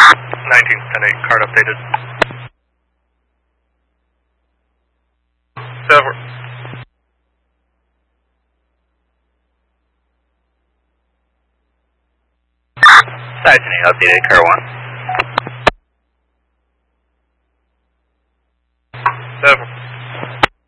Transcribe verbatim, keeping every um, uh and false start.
nineteen ten eight, card updated. Over. Side ten eight updated, car one.